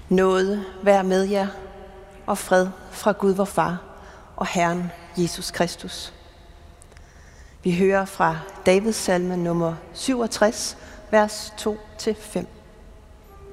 Nåde være med jer, og fred fra Gud vor Far og Herren Jesus Kristus. Vi hører fra Davids salme nummer 67, vers 2-5.